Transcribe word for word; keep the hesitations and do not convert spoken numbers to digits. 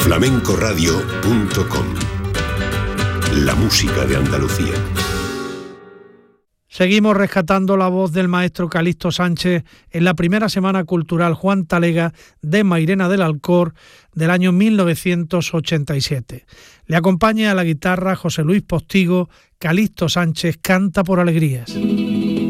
flamenco radio punto com. La música de Andalucía. Seguimos rescatando la voz del maestro Calixto Sánchez en la primera Semana Cultural Juan Talega de Mairena del Alcor del año mil novecientos ochenta y siete. Le acompaña a la guitarra José Luis Postigo. Calixto Sánchez canta por alegrías.